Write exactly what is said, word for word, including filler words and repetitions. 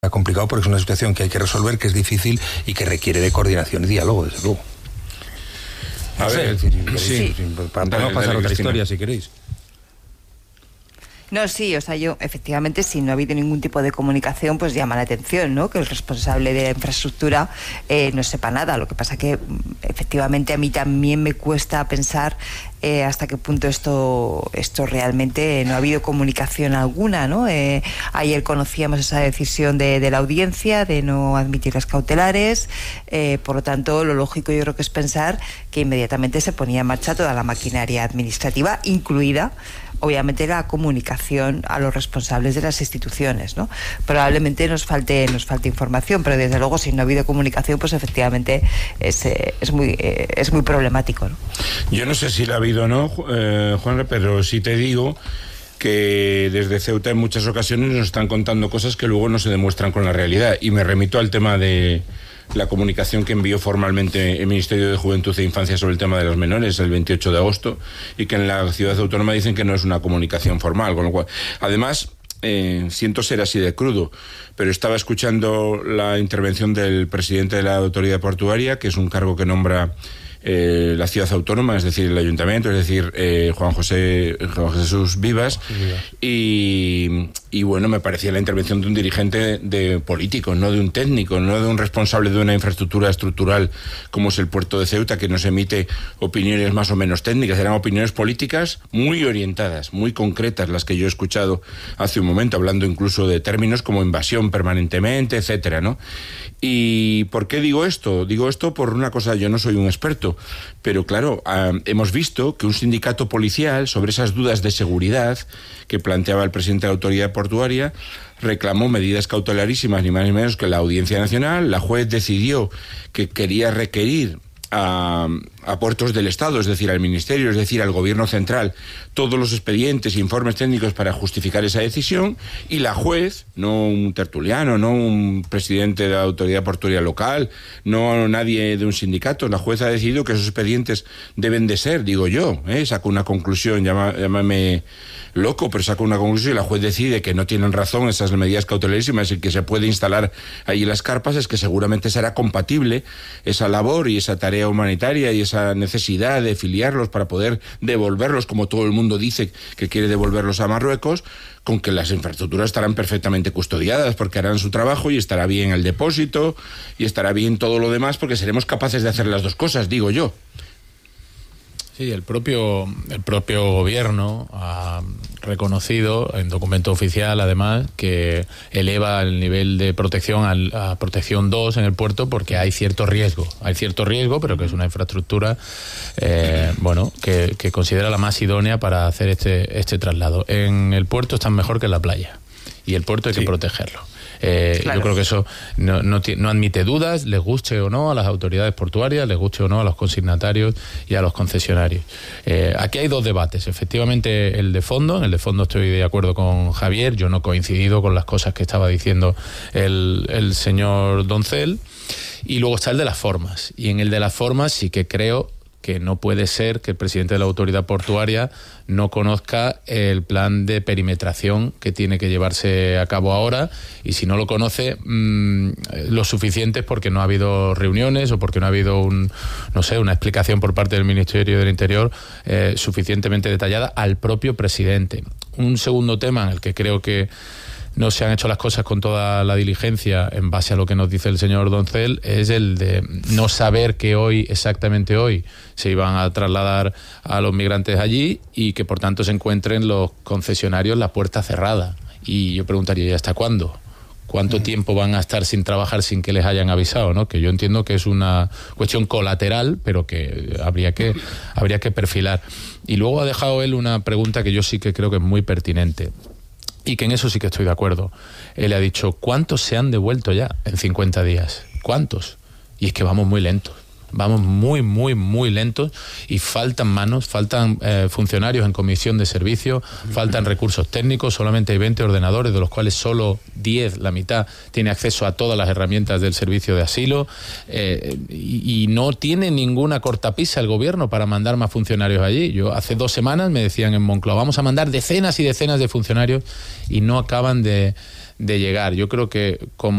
complicado porque es una situación que hay que resolver, que es difícil y que requiere de coordinación y diálogo, desde luego. A no ver, sé, sí. sí. Podemos pasar a otra historia si queréis. No, sí, o sea, yo, efectivamente, si no ha habido ningún tipo de comunicación, pues llama la atención, ¿no? Que el responsable de la infraestructura eh, no sepa nada. Lo que pasa que, efectivamente, a mí también me cuesta pensar eh, hasta qué punto esto esto realmente no ha habido comunicación alguna, ¿no? Eh, ayer conocíamos esa decisión de, de la audiencia de no admitir las cautelares, eh, por lo tanto, lo lógico yo creo que es pensar que inmediatamente se ponía en marcha toda la maquinaria administrativa, incluida obviamente la comunicación a los responsables de las instituciones, ¿no? Probablemente nos falte nos falte información, pero desde luego si no ha habido comunicación, pues efectivamente es, es muy es muy problemático, ¿no? Yo no sé si la ha habido o no, eh, Juan, pero sí te digo que desde Ceuta en muchas ocasiones nos están contando cosas que luego no se demuestran con la realidad, y me remito al tema de la comunicación que envió formalmente el Ministerio de Juventud e Infancia sobre el tema de los menores el veintiocho de agosto, y que en la ciudad autónoma dicen que no es una comunicación formal, con lo cual, además, eh, siento ser así de crudo, pero estaba escuchando la intervención del presidente de la autoridad portuaria, que es un cargo que nombra Eh, la ciudad autónoma, es decir, el ayuntamiento, es decir, eh, Juan José Juan Jesús Vivas, y, y bueno, me parecía la intervención de un dirigente de político, no de un técnico, no de un responsable de una infraestructura estructural como es el puerto de Ceuta, que nos emite opiniones más o menos técnicas. Eran opiniones políticas muy orientadas, muy concretas, las que yo he escuchado hace un momento, hablando incluso de términos como invasión permanentemente, etcétera, ¿no? ¿Y por qué digo esto? Digo esto por una cosa, yo no soy un experto, pero claro, eh, hemos visto que un sindicato policial, sobre esas dudas de seguridad que planteaba el presidente de la autoridad portuaria, reclamó medidas cautelarísimas, ni más ni menos que la Audiencia Nacional. La juez decidió que quería requerir a, a puertos del Estado, es decir, al Ministerio, es decir, al Gobierno Central, todos los expedientes e informes técnicos para justificar esa decisión, y la juez, no un tertuliano, no un presidente de la autoridad portuaria local, no nadie de un sindicato, la juez ha decidido que esos expedientes deben de ser, digo yo, ¿eh? Saco una conclusión, llama, llámame loco, pero saco una conclusión y la juez decide que no tienen razón esas medidas cautelarísimas y que se puede instalar allí las carpas, es que seguramente será compatible esa labor y esa tarea humanitaria y esa necesidad de filiarlos para poder devolverlos, como todo el mundo dice que quiere devolverlos a Marruecos, con que las infraestructuras estarán perfectamente custodiadas porque harán su trabajo y estará bien el depósito y estará bien todo lo demás, porque seremos capaces de hacer las dos cosas, digo yo. Sí, el propio el propio gobierno ha reconocido en documento oficial, además, que eleva el nivel de protección al, a protección dos en el puerto porque hay cierto riesgo. Hay cierto riesgo, pero que es una infraestructura eh, bueno, que, que considera la más idónea para hacer este, este traslado. En el puerto están mejor que en la playa, y el puerto hay sí. que protegerlo. Eh, claro. Yo creo que eso no, no, no admite dudas, les guste o no a las autoridades portuarias, les guste o no a los consignatarios y a los concesionarios. Eh, aquí hay dos debates. Efectivamente, el de fondo, en el de fondo estoy de acuerdo con Javier, yo no he coincidido con las cosas que estaba diciendo el, el señor Doncel, y luego está el de las formas. Y en el de las formas sí que creo que no puede ser que el presidente de la autoridad portuaria no conozca el plan de perimetración que tiene que llevarse a cabo ahora, y si no lo conoce, mmm, lo suficiente es porque no ha habido reuniones o porque no ha habido un, no sé, una explicación por parte del Ministerio del Interior eh, suficientemente detallada al propio presidente. Un segundo tema en el que creo que no se han hecho las cosas con toda la diligencia en base a lo que nos dice el señor Doncel, es el de no saber que hoy, exactamente hoy, se iban a trasladar a los migrantes allí y que por tanto se encuentren los concesionarios la puerta cerrada. Y yo preguntaría, ¿y hasta cuándo? ¿Cuánto mm. tiempo van a estar sin trabajar sin que les hayan avisado, ¿no? Que yo entiendo que es una cuestión colateral, pero que habría que, habría que perfilar. Y luego ha dejado él una pregunta que yo sí que creo que es muy pertinente, y que en eso sí que estoy de acuerdo. Él ha dicho, ¿cuántos se han devuelto ya en cincuenta días? ¿Cuántos? Y es que vamos muy lentos. Vamos muy, muy, muy lentos, y faltan manos, faltan eh, funcionarios en comisión de servicio, faltan recursos técnicos. Solamente hay veinte ordenadores, de los cuales solo diez, la mitad, tiene acceso a todas las herramientas del servicio de asilo, eh, y, y no tiene ninguna cortapisa el gobierno para mandar más funcionarios allí. Yo hace dos semanas me decían en Moncloa, vamos a mandar decenas y decenas de funcionarios, y no acaban de, de llegar. Yo creo que como